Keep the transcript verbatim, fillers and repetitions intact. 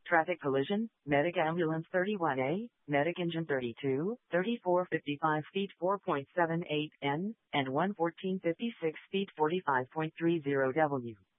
Traffic collision, Medic ambulance thirty-one A, Medic engine thirty-two, thirty-four fifty-five feet four point seven eight N, and one fourteen fifty-six feet forty-five point three zero W.